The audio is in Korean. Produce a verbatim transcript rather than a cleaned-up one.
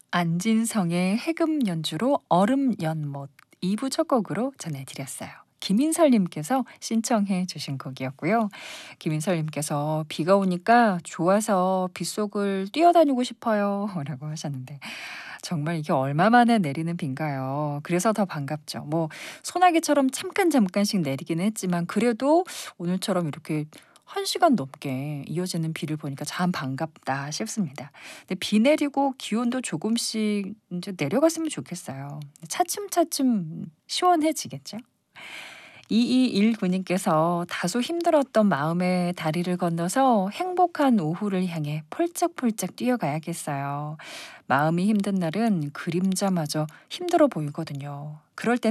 안진성의 해금 연주로 얼음 연못 이 부 첫 곡으로 전해드렸어요. 김인설님께서 신청해 주신 곡이었고요. 김인설님께서 비가 오니까 좋아서 빗속을 뛰어다니고 싶어요. 라고 하셨는데 정말 이게 얼마 만에 내리는 비인가요? 그래서 더 반갑죠. 뭐 소나기처럼 잠깐 잠깐씩 내리기는 했지만 그래도 오늘처럼 이렇게 한 시간 넘게 이어지는 비를 보니까 참 반갑다 싶습니다. 근데 비 내리고 기온도 조금씩 인제 내려갔으면 좋겠어요. 차츰차츰 시원해지겠죠? 이이일구 님께서 다소 힘들었던 마음의 다리를 건너서 행복한 오후를 향해 폴짝폴짝 뛰어가야겠어요. 마음이 힘든 날은 그림자마저 힘들어 보이거든요. 그럴 땐